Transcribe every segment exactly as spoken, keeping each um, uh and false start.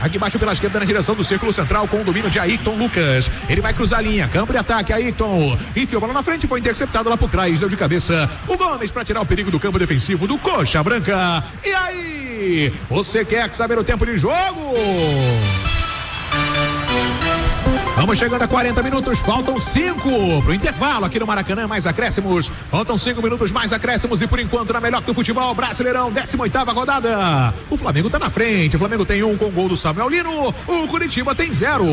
Aqui baixo pela esquerda na direção do círculo central com o domínio de Ayrton Lucas. Ele vai cruzar a linha, campo de ataque, Ayrton. Enfiou a bola na frente, foi interceptado lá por trás, deu de cabeça o Gomes para tirar o perigo do campo defensivo do Coxa Branca. E aí, você quer saber o tempo de jogo? Vamos chegando a quarenta minutos, faltam cinco pro intervalo aqui no Maracanã, mais acréscimos, faltam cinco minutos mais acréscimos e por enquanto na melhor do futebol, Brasileirão, décima oitava rodada, o Flamengo tá na frente, o Flamengo tem um com gol do Samuel Lino, o Curitiba tem zero.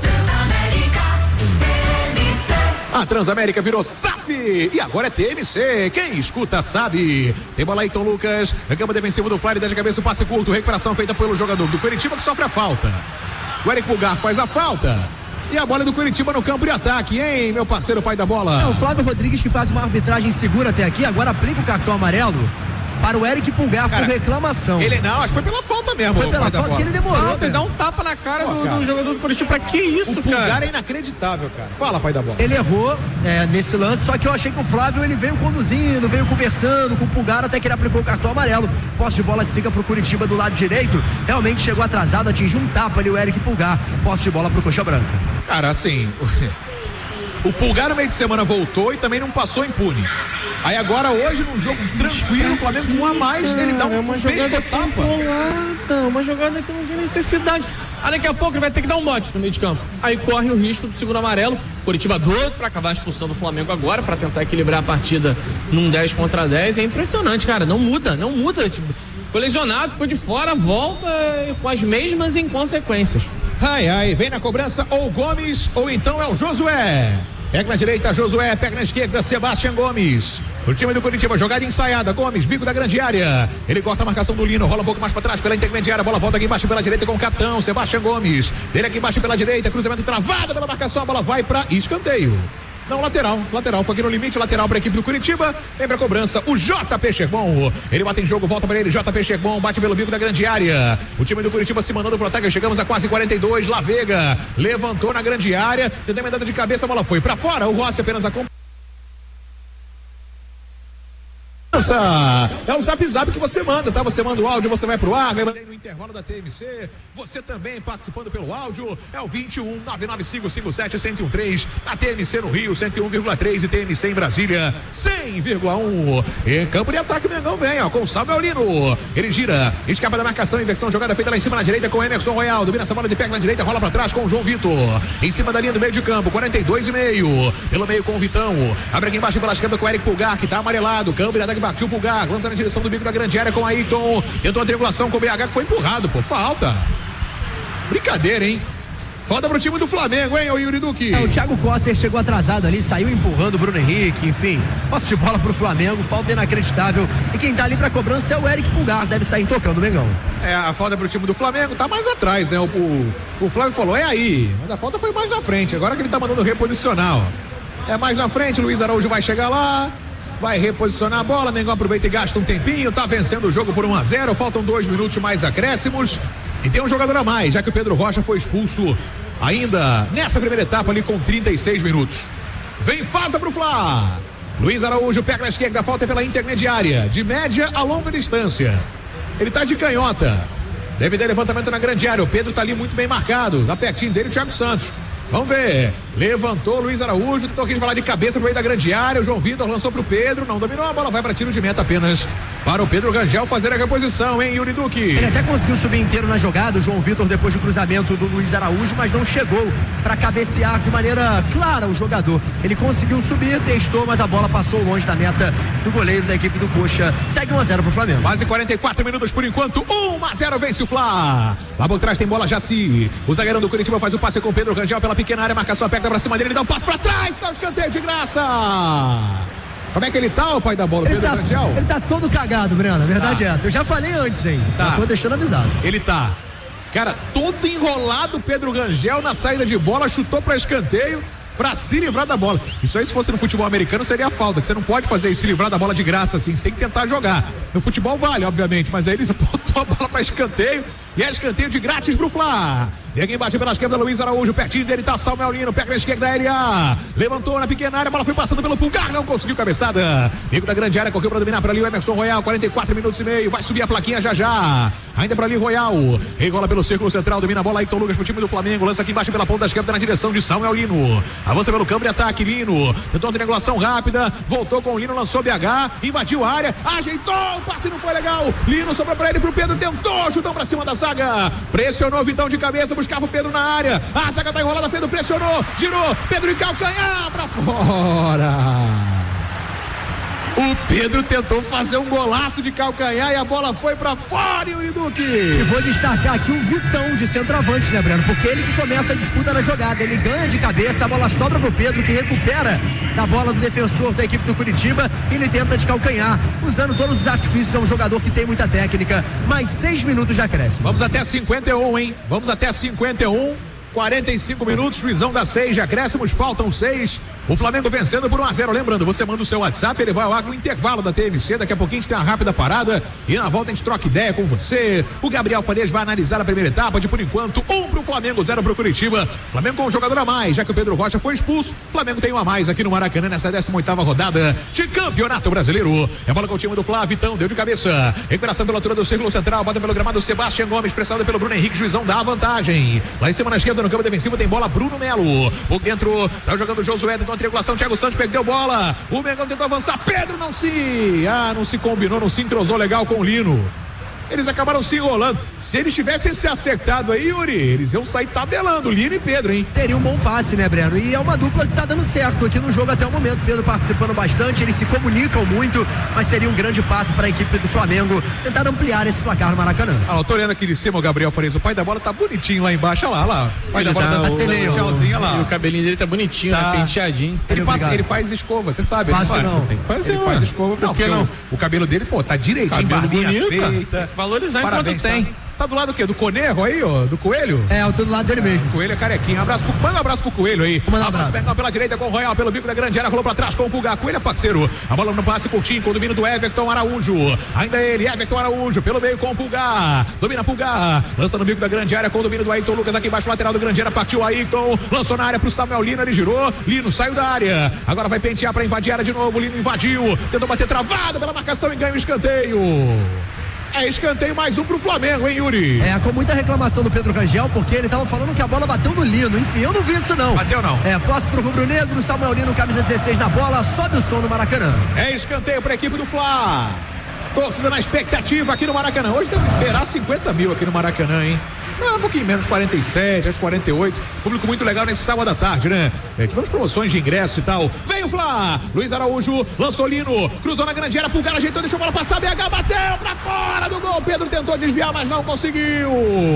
A Transamérica virou S A F e agora é T M C. Quem escuta sabe. Tem bola Ayrton Lucas, campo defensivo do Flávio, dá de cabeça o passe curto, recuperação feita pelo jogador do Curitiba que sofre a falta. O Eric Pulgar faz a falta. E a bola do Curitiba no campo de ataque, hein, meu parceiro pai da bola? É o Flávio Rodrigues que faz uma arbitragem segura até aqui, agora aplica o cartão amarelo para o Eric Pulgar. Cara, por reclamação. Ele não, acho que foi pela falta mesmo. Foi pela falta que ele demorou. Não, ele dá um tapa na cara, Pô, do, cara do jogador do Curitiba. Pra que isso, o cara? O Pulgar é inacreditável, cara. Fala, pai da bola. Ele errou é, nesse lance, só que eu achei que o Flávio ele veio conduzindo, veio conversando com o Pulgar até que ele aplicou o cartão amarelo. Posse de bola que fica pro Curitiba do lado direito. Realmente chegou atrasado, atingiu um tapa ali o Eric Pulgar. Posse de bola pro Coxa Branca. Cara, assim, o Pulgar no meio de semana voltou e também não passou impune. Aí agora hoje num jogo tranquilo, o Flamengo com um a mais, ele dá um, é uma um jogada tapa. Uma jogada que não tem necessidade. Aí daqui a pouco ele vai ter que dar um bote no meio de campo. Aí corre o risco do segundo amarelo. Curitiba doido pra acabar a expulsão do Flamengo agora, pra tentar equilibrar a partida num dez contra dez. É impressionante, cara. Não muda, não muda. Tipo, ficou lesionado, ficou de fora, volta com as mesmas inconsequências. Ai, ai, vem na cobrança ou o Gomes ou então é o Josué. Pega na direita, Josué, pega na esquerda, Sebastião Gomes. O time do Curitiba, jogada ensaiada, Gomes, bico da grande área. Ele corta a marcação do Lino, rola um pouco mais para trás pela intermediária, bola volta aqui embaixo pela direita com o capitão, Sebastião Gomes. Ele aqui embaixo pela direita, cruzamento travado pela marcação, a bola vai para escanteio. Não, lateral, lateral, foi aqui no limite, lateral para a equipe do Curitiba, vem pra cobrança, o J P Sherman, ele bate em jogo, volta para ele, J P Sherman, bate pelo bico da grande área, o time do Curitiba se mandando pro ataque, chegamos a quase quarenta e dois, La Vega, levantou na grande área, tentou emendada de cabeça, a bola foi para fora, o Rossi apenas acompanha. É um zap zap que você manda, tá? Você manda o áudio, você vai pro ar, vai mandar no intervalo da T M C. Você também participando pelo áudio. É o vinte e um, nove nove cinco cinco sete, cento e um três. A T M C no Rio, cento e um vírgula três. E T M C em Brasília, cem vírgula um. Em campo de ataque, Mengão vem, ó, com o Samuel Lino. Ele gira, escapa da marcação, inversão, jogada feita lá em cima na direita com o Emerson Royal. Domina essa bola de pé na direita, rola pra trás com o João Vitor. Em cima da linha do meio de campo, quarenta e dois e meio. Pelo meio com o Vitão. Abre aqui embaixo pela esquerda com o Eric Pulgar, que tá amarelado. Campo de ataque, partiu o Pulgar. Lança na direção do bico da grande área com a Ayrton. Tentou a triangulação com o B H que foi empurrado, pô. Falta. Brincadeira, hein? Falta pro time do Flamengo, hein, o Yuri Duque? É, o Thiago Costa chegou atrasado ali, saiu empurrando o Bruno Henrique, enfim. Posse de bola pro Flamengo, falta inacreditável. E quem tá ali pra cobrança é o Eric Pulgar, deve sair tocando o Mengão. É, a falta pro time do Flamengo tá mais atrás, né? O, o, o Flávio falou, é aí. Mas a falta foi mais na frente. Agora que ele tá mandando reposicionar, ó. É mais na frente, Luiz Araújo vai chegar lá. Vai reposicionar a bola, Mengão aproveita e gasta um tempinho, tá vencendo o jogo por um a zero, faltam dois minutos mais acréscimos e tem um jogador a mais, já que o Pedro Rocha foi expulso ainda nessa primeira etapa ali com trinta e seis minutos. Vem falta pro Fla. Luiz Araújo pega na esquerda, falta pela intermediária, de média a longa distância. Ele tá de canhota, deve ter levantamento na grande área, o Pedro tá ali muito bem marcado, tá pertinho dele o Thiago Santos. Vamos ver, levantou Luiz Araújo, tentou aqui de falar de cabeça no meio da grande área, o João Vitor lançou pro Pedro, não dominou, a bola vai para tiro de meta apenas para o Pedro Rangel fazer a reposição, hein, Yuri Duque? Ele até conseguiu subir inteiro na jogada, o João Vitor, depois do cruzamento do Luiz Araújo, mas não chegou para cabecear de maneira clara o jogador. Ele conseguiu subir, testou, mas a bola passou longe da meta do goleiro da equipe do Coxa. Segue um a zero pro Flamengo. Quase quarenta e quatro minutos por enquanto, um a zero vence o Fla. Lá por trás tem bola Jaci. O zagueirão do Curitiba faz o passe com o Pedro Rangel pela pequena área, marcação aperta pra cima dele, ele dá um passo pra trás, tá o escanteio de graça. Como é que ele tá, o pai da bola, ele Pedro tá, Rangel? Ele tá todo cagado, Breno, a verdade tá. é essa. Eu já falei antes, hein? Tá. Já tô deixando avisado. Ele tá. Cara, todo enrolado Pedro Rangel na saída de bola, chutou pra escanteio pra se livrar da bola. Isso aí, se fosse no futebol americano, seria falta, que você não pode fazer isso, se livrar da bola de graça assim, você tem que tentar jogar. No futebol vale, obviamente, mas aí eles botou a bola pra escanteio, e é escanteio de grátis pro Fla. Vem aqui embaixo pela esquerda, Luiz Araújo, pertinho dele tá Samuel Lino, pega na esquerda da área, levantou na pequena área, a bola foi passando pelo Pulgar, não conseguiu cabeçada. Bico da grande área, correu pra dominar para ali o Emerson Royal, quarenta e quatro minutos e meio, vai subir a plaquinha já já. Ainda para ali Royal, regola pelo círculo central, domina a bola, Ayrton Lucas pro time do Flamengo, lança aqui embaixo pela ponta da esquerda na direção de Samuel Lino. Avança pelo campo de ataque, Lino, tentou uma triangulação rápida, voltou com o Lino, lançou B H, invadiu a área, ajeitou, o passe não foi legal. Lino sobrou pra ele, pro Pedro, tentou, chutão pra cima da zaga, pressionou Vitão de cabeça, buscava o Pedro na área. A zaga tá enrolada, Pedro pressionou, girou, Pedro em calcanhar pra fora. O Pedro tentou fazer um golaço de calcanhar e a bola foi pra fora, Yuri Duque. E vou destacar aqui o Vitão de centroavante, né, Breno? Porque ele que começa a disputa na jogada, ele ganha de cabeça, a bola sobra pro Pedro, que recupera da bola do defensor da equipe do Curitiba e ele tenta de calcanhar, usando todos os artifícios. É um jogador que tem muita técnica, mais seis minutos já cresce. Vamos até cinquenta e um, hein? Vamos até cinquenta e um. quarenta e cinco minutos, juizão dá seis, já acréscimos, faltam seis. O Flamengo vencendo por um a zero. Lembrando, você manda o seu WhatsApp, ele vai ao ar no intervalo da T M C. Daqui a pouquinho a gente tem uma rápida parada e na volta a gente troca ideia com você. O Gabriel Farias vai analisar a primeira etapa de, por enquanto, um pro Flamengo, zero pro Curitiba. Flamengo com um jogador a mais, já que o Pedro Rocha foi expulso. Flamengo tem um a mais aqui no Maracanã nessa décima oitava rodada de Campeonato Brasileiro. É bola com o time do Flá, Vitão deu de cabeça. Recuperação pela altura do círculo central, bota pelo gramado Sebastião Gomes, pressionado pelo Bruno Henrique, juizão dá a vantagem. Lá em cima na esquerda, no campo defensivo, tem bola Bruno Melo. Por dentro, saiu jogando o Josué, tentou uma triangulação, Thiago Santos perdeu bola, o Mengão tentou avançar, Pedro não se, ah, não se combinou, não se entrosou legal com o Lino. Eles acabaram se enrolando. Se eles tivessem se acertado aí, Yuri, eles iam sair tabelando, Lino e Pedro, hein? Teria um bom passe, né, Breno? E é uma dupla que tá dando certo aqui no jogo até o momento. Pedro participando bastante, eles se comunicam muito, mas seria um grande passe para a equipe do Flamengo tentar ampliar esse placar no Maracanã. Ah, eu tô olhando aqui de cima o Gabriel Farias, o pai da bola tá bonitinho lá embaixo, olha lá, olha lá. O pai ele da bola tá, tá o, tchauzinho, lá. E o cabelinho dele tá bonitinho, tá, né? Penteadinho. Ele, passa, ele faz escova, você sabe. Passa ele não. Tem que fazer, ele faz escova, não, porque não? O, o cabelo dele, pô, tá direitinho, barbinha feita. Valorizar enquanto tem. Tá, tá do lado do quê? Do Conejo aí, ó? Do Coelho? É, eu tô do lado dele mesmo. O Coelho é carequinho. Um abraço pro, manda um abraço pro Coelho aí. Manda um abraço. abraço pela direita com o Royal, pelo bico da grande área, rolou pra trás com o Pulgar. Coelho é parceiro. A bola no passe, Coutinho, com o domínio do Everton Araújo. Ainda ele, Everton Araújo, pelo meio com o Pulgar. Domina Pulgar. Lança no bico da grande área com o domínio do Ayrton Lucas aqui embaixo, lateral do grande área. Partiu o Ayrton. Lançou na área pro Samuel Lino, ele girou. Lino saiu da área. Agora vai pentear pra invadir a área de novo. Lino invadiu. Tentou bater travado pela marcação e ganha o escanteio. É escanteio mais um pro Flamengo, hein, Yuri? É, com muita reclamação do Pedro Rangel, porque ele tava falando que a bola bateu no Lino. Enfim, eu não vi isso não. Bateu não. É, posse pro Rubro Negro, Samuel Lino, camisa dezesseis na bola, sobe o som no Maracanã. É escanteio pra equipe do Fla. Torcida na expectativa aqui no Maracanã. Hoje deve beirar cinquenta mil aqui no Maracanã, hein? Ah, um pouquinho menos, quarenta e sete, acho quarenta e oito. Público muito legal nesse sábado à tarde, né? É, tivemos promoções de ingresso e tal. Vem o Flá! Luiz Araújo, lançou Lino, cruzou na grande área, Pulgar ajeitou, deixou a bola passar, B H bateu pra fora do gol. Pedro tentou desviar, mas não conseguiu.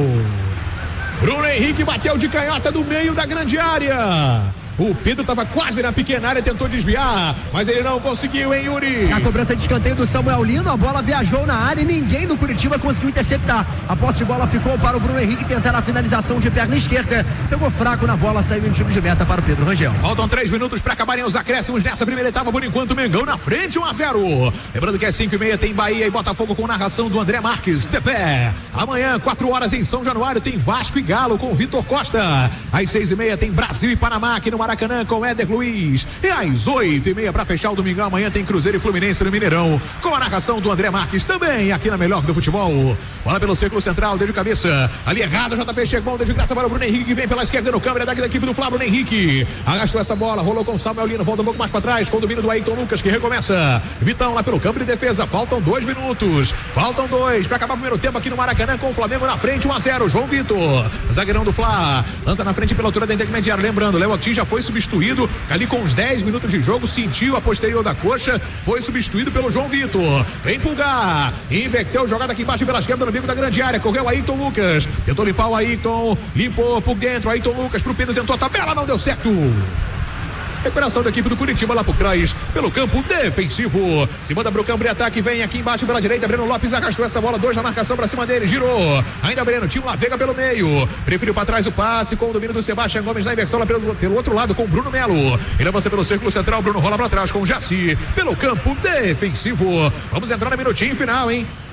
Bruno Henrique bateu de canhota do meio da grande área. O Pedro estava quase na pequena área, tentou desviar, mas ele não conseguiu, hein, Yuri? A cobrança de escanteio do Samuel Lino, a bola viajou na área e ninguém do Curitiba conseguiu interceptar. A posse de bola ficou para o Bruno Henrique tentar a finalização de perna esquerda. Pegou fraco na bola, saiu em tiro de meta para o Pedro Rangel. Faltam três minutos para acabarem os acréscimos nessa primeira etapa. Por enquanto, Mengão na frente, um a zero. Lembrando que é cinco e meia, tem Bahia e Botafogo com narração do André Marques. De pé. Amanhã, quatro horas em São Januário, tem Vasco e Galo com Vitor Costa. Às seis e meia, tem Brasil e Panamá aqui no Maracanã com Éder Luiz. E às oito e meia, para fechar o domingão, amanhã tem Cruzeiro e Fluminense no Mineirão com a narração do André Marques, também aqui na melhor do futebol. Bola pelo círculo central, desde cabeça. Ali errado, J P chegou, desde graça para o Bruno Henrique, que vem pela esquerda no câmera daqui da equipe do Flávio. Bruno Henrique arrastou essa bola, rolou com o Samuel Lino, volta um pouco mais para trás com o domínio do Ayrton Lucas, que recomeça. Vitão lá pelo campo de defesa, faltam dois minutos. Faltam dois para acabar o primeiro tempo aqui no Maracanã com o Flamengo na frente, um a zero. João Vitor, zagueirão do Fla, lança na frente pela altura da intermediária. Lembrando, Léo Ortiz já foi substituído ali com uns dez minutos de jogo, sentiu a posterior da coxa, foi substituído pelo João Vitor. Vem Pulgar, inverteu, jogada aqui embaixo pela esquerda no bico da grande área, correu Ayrton Lucas, tentou limpar o Ayrton, limpou por dentro, Ayrton Lucas pro Pedro, tentou a tabela, não deu certo. Recuperação da equipe do Curitiba lá por trás, pelo campo defensivo. Se manda pro campo de ataque, vem aqui embaixo pela direita. Breno Lopes arrastou essa bola, dois na marcação pra cima dele, girou. Ainda Breno, tinha uma Veiga pelo meio. Preferiu pra trás o passe com o domínio do Sebastião Gomes na inversão lá pelo, pelo outro lado com o Bruno Melo. Ele avança pelo círculo central, Bruno rola pra trás com o Jaci. Pelo campo defensivo. Vamos entrar no minutinho final, hein?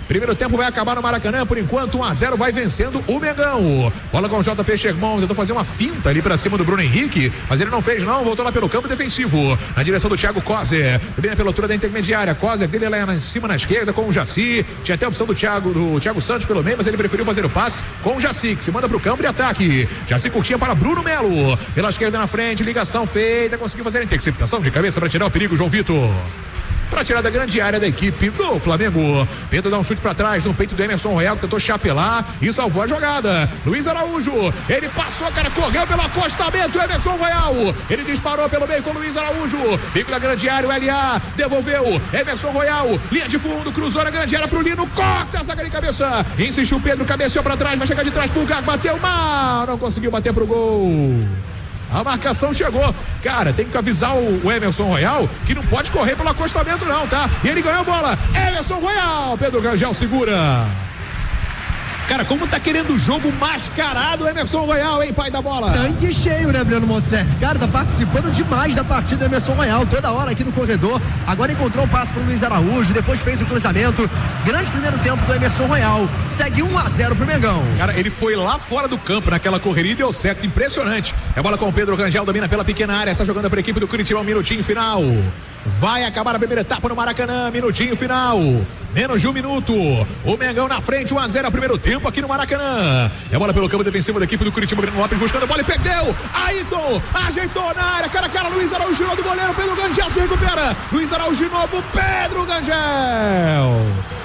Primeiro tempo vai acabar no Maracanã, por enquanto um a zero vai vencendo o Mengão. Bola com o J P Sherman, tentou fazer uma finta ali pra cima do Bruno Henrique, mas ele não fez não, voltou lá pelo campo defensivo, na direção do Thiago Coser, também pela altura da intermediária. Coser dele lá em cima na esquerda com o Jaci, tinha até a opção do Thiago, do Thiago Santos pelo meio, mas ele preferiu fazer o passe com o Jaci, que se manda pro campo de ataque. Jaci curtia para Bruno Melo, pela esquerda na frente, ligação feita, conseguiu fazer a interceptação de cabeça para tirar o perigo, João Vitor. Para tirar da grande área da equipe do Flamengo. Tenta dar um chute para trás no peito do Emerson Royal, que tentou chapelar e salvou a jogada. Luiz Araújo, ele passou, cara, correu pelo acostamento, o Emerson Royal, ele disparou pelo meio com o Luiz Araújo, bico da grande área, o L A devolveu, Emerson Royal, linha de fundo, cruzou na grande área pro Lino, corta a zaga de cabeça, insistiu o Pedro, cabeceou para trás, vai chegar de trás pro Gago, bateu mal, não conseguiu bater pro gol. A marcação chegou. Cara, tem que avisar o, o Emerson Royal que não pode correr pelo acostamento não, tá? E ele ganhou a bola. Emerson Royal. Pedro Rangel segura. Cara, como tá querendo o jogo mascarado o Emerson Royal, hein, pai da bola? Tanque cheio, né, Breno Monsef? Cara, tá participando demais da partida do Emerson Royal, toda hora aqui no corredor. Agora encontrou o passe pro Luiz Araújo, depois fez o cruzamento. Grande primeiro tempo do Emerson Royal. Segue um a zero pro Mengão. Cara, ele foi lá fora do campo naquela correria e deu certo, impressionante. É bola com o Pedro Rangel, domina pela pequena área, essa jogando para a equipe do Curitiba, um minutinho final. Vai acabar a primeira etapa no Maracanã, minutinho final. Menos de um minuto. O Mengão na frente, um a zero, primeiro tempo aqui no Maracanã. É bola pelo campo defensivo da equipe do Curitiba. Breno Lopes buscando a bola e perdeu. Ayrton ajeitou na área, cara a cara. Luiz Araújo girou do goleiro. Pedro Rangel se recupera. Luiz Araújo de novo. Pedro Rangel.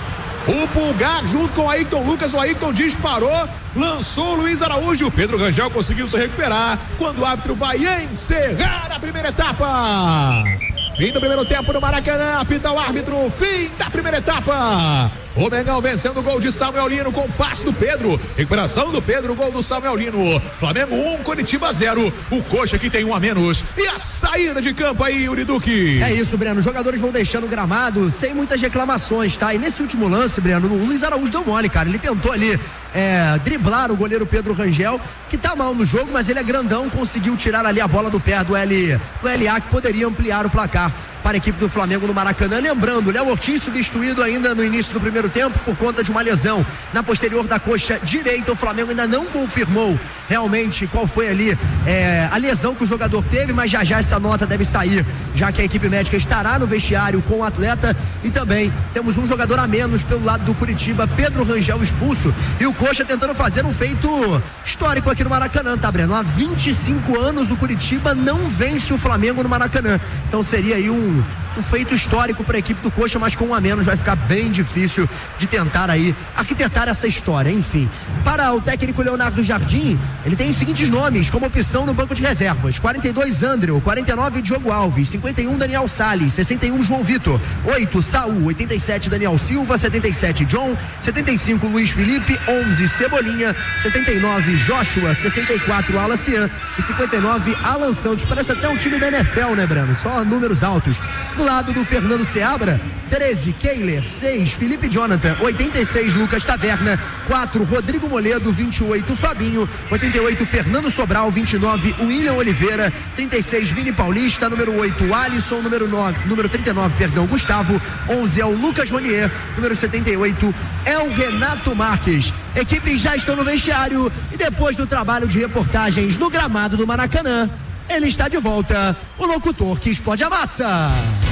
O Pulgar junto com o Ayrton Lucas. O Ayrton disparou, lançou o Luiz Araújo. O Pedro Rangel conseguiu se recuperar quando o árbitro vai encerrar a primeira etapa. Fim do primeiro tempo no Maracanã, apita o árbitro, fim da primeira etapa. O Mengão vencendo o gol de Samuel Lino com o passe do Pedro. Recuperação do Pedro, gol do Samuel Lino. Flamengo um, Curitiba zero. O Coxa que tem um a menos. E a saída de campo aí, Yuri Duque. É isso, Breno. Os jogadores vão deixando o gramado sem muitas reclamações, tá? E nesse último lance, Breno, o Luiz Araújo deu mole, cara. Ele tentou ali é, driblar o goleiro Pedro Rangel, que tá mal no jogo, mas ele é grandão, conseguiu tirar ali a bola do pé do, L, do L A, que poderia ampliar o placar para a equipe do Flamengo no Maracanã. Lembrando, Léo Ortiz substituído ainda no início do primeiro tempo por conta de uma lesão na posterior da coxa direita. O Flamengo ainda não confirmou realmente qual foi ali é, a lesão que o jogador teve, mas já já essa nota deve sair, já que a equipe médica estará no vestiário com o atleta. E também temos um jogador a menos pelo lado do Curitiba, Pedro Rangel expulso, e o Coxa tentando fazer um feito histórico aqui no Maracanã, tá, Breno? Há vinte e cinco anos o Curitiba não vence o Flamengo no Maracanã, então seria aí um um feito histórico para a equipe do Coxa, mas com um a menos vai ficar bem difícil de tentar aí arquitetar essa história. Enfim, para o técnico Leonardo Jardim, ele tem os seguintes nomes como opção no banco de reservas: quarenta e dois Andreu, quarenta e nove Diogo Alves, cinquenta e um Daniel Salles, sessenta e um João Vitor, oito Saul, oitenta e sete Daniel Silva, setenta e sete John, setenta e cinco Luiz Felipe, onze Cebolinha, setenta e nove Joshua, sessenta e quatro Alacian e cinquenta e nove Alan Santos. Parece até um time da N F L, né, Breno? Só números altos. Do lado do Fernando Seabra, treze Keiler, seis Felipe Jonathan, oitenta e seis Lucas Taverna, quatro Rodrigo Moledo, vinte e oito Fabinho, oitenta e oito Fernando Sobral, vinte e nove William Oliveira, trinta e seis Vini Paulista, número oito Alisson, número nove, número trinta e nove, perdão, Gustavo, onze é o Lucas Ronier, número setenta e oito é o Renato Marques. Equipes já estão no vestiário e depois do trabalho de reportagens no gramado do Maracanã, ele está de volta, o locutor que explode a massa.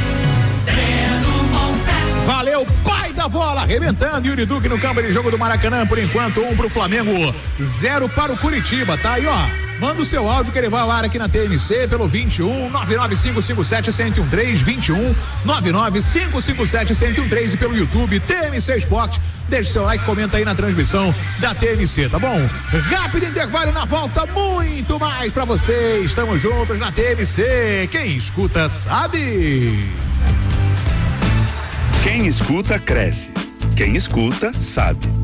Valeu, pai da bola, arrebentando Yuri Duque no campo de jogo do Maracanã. Por enquanto, um pro Flamengo, zero para o Curitiba, tá aí, ó. Manda o seu áudio que ele vai ao ar aqui na T M C pelo vinte e um, nove nove cinco cinco sete, um zero um três, vinte e um, nove nove cinco cinco sete, um zero um três, e pelo YouTube T M C Esporte. Deixa o seu like, comenta aí na transmissão da T M C, tá bom? Rápido intervalo, na volta, muito mais pra você. Estamos juntos na T M C. Quem escuta sabe. Quem escuta cresce. Quem escuta sabe.